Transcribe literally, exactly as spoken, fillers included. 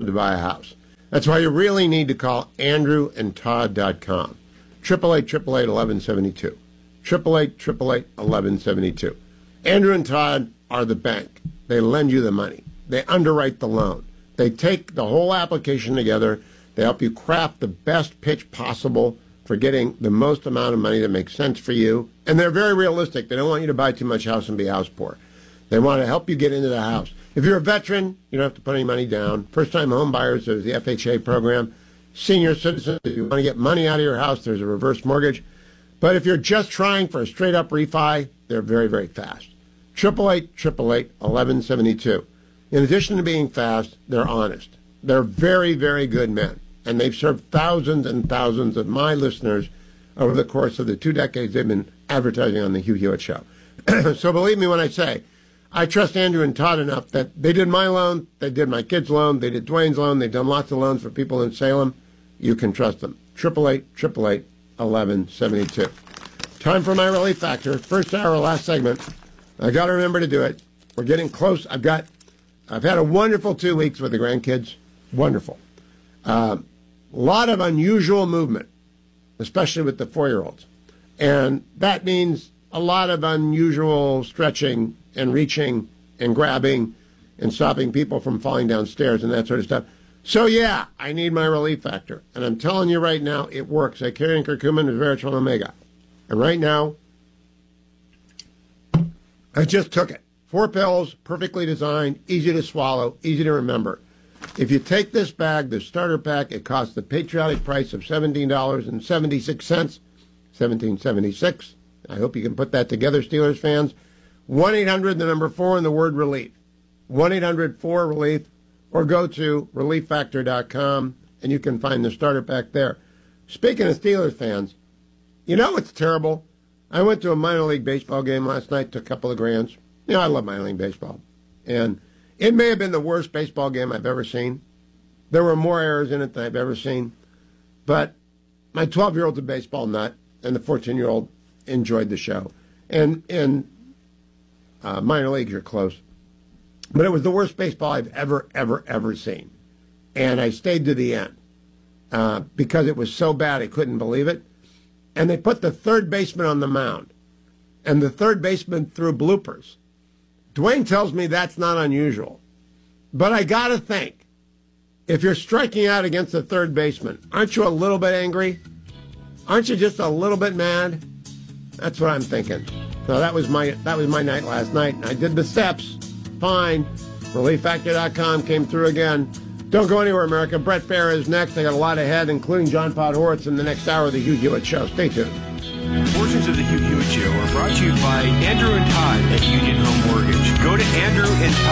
to buy a house. That's why you really need to call andrew and todd dot com. eight eight eight, eight eight eight, one one seven two. eight eight eight, eight eight eight, one one seven two. Andrew and Todd are the bank. They lend you the money. They underwrite the loan. They take the whole application together. They help you craft the best pitch possible for getting the most amount of money that makes sense for you. And they're very realistic. They don't want you to buy too much house and be house poor. They want to help you get into the house. If you're a veteran, you don't have to put any money down. First-time home buyers, there's the F H A program. Senior citizens, if you want to get money out of your house, there's a reverse mortgage. But if you're just trying for a straight-up refi, they're very, very fast. eight eight eight, eight eight eight, one one seven two. In addition to being fast, they're honest. They're very, very good men. And they've served thousands and thousands of my listeners over the course of the two decades they've been advertising on the Hugh Hewitt Show. So believe me when I say, I trust Andrew and Todd enough that they did my loan, they did my kid's loan, they did Dwayne's loan, they've done lots of loans for people in Salem. You can trust them. eight eight eight, eight eight eight, one one seven two. Time for my relief factor. First hour, last segment. I got to remember to do it. We're getting close. I've got, I've had a wonderful two weeks with the grandkids. Wonderful. A uh, lot of unusual movement, especially with the four-year-olds. And that means a lot of unusual stretching and reaching and grabbing and stopping people from falling downstairs and that sort of stuff. So, yeah, I need my relief factor. And I'm telling you right now, it works. I carry in curcumin and resveratrol omega. And right now, I just took it. Four pills, perfectly designed, easy to swallow, easy to remember. If you take this bag, the starter pack, it costs the patriotic price of seventeen dollars and seventy-six cents, seventeen seventy-six. I hope you can put that together, Steelers fans. one eight hundred, the number four, and the word relief. one eight hundred four relief, or go to relief factor dot com, and you can find the starter pack there. Speaking of Steelers fans, you know what's terrible? I went to a minor league baseball game last night, took a couple of grands. You know, I love minor league baseball. And it may have been the worst baseball game I've ever seen. There were more errors in it than I've ever seen. But my twelve-year-old's a baseball nut, and the fourteen-year-old enjoyed the show. And in uh, minor leagues, you're close. But it was the worst baseball I've ever, ever, ever seen. And I stayed to the end uh, because it was so bad I couldn't believe it. And they put the third baseman on the mound. And the third baseman threw bloopers. Dwayne tells me that's not unusual. But I got to think, if you're striking out against the third baseman, aren't you a little bit angry? Aren't you just a little bit mad? That's what I'm thinking. So that was my that was my night last night. I did the steps. Fine. relief factor dot com came through again. Don't go anywhere, America. Brett Fair is next. I got a lot ahead, including John Podhoretz in the next hour of the Hugh Hewitt Show. Stay tuned. Portions of the Hugh Hewitt Show are brought to you by Andrew and Todd at Union Home Mortgage. Go to Andrew and Todd.